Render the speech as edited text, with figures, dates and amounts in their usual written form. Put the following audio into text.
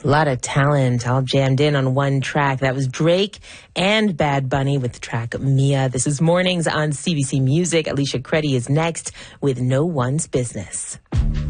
A lot of talent all jammed in on one track. That was Drake and Bad Bunny with the track Mia. This is Mornings on CBC Music. Alicia Creddy is next with No One's Business.